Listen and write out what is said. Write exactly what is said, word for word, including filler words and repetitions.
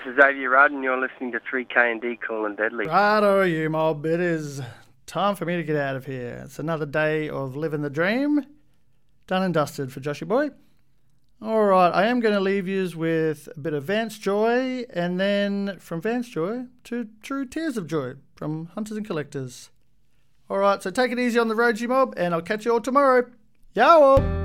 is Xavier Rudd, and you're listening to three K and D Cool and Deadly. Righto, you mob. It is time for me to get out of here. It's another day of living the dream. Done and dusted for Joshy boy. All right, I am going to leave you with a bit of Vance Joy, and then from Vance Joy to True Tears of Joy from Hunters and Collectors. All right, so take it easy on the road, you mob, and I'll catch you all tomorrow. Yow!